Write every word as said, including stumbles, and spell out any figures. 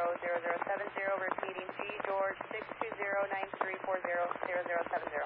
zero zero seven zero, repeating G George six two zero nine three four zero zero zero seven zero.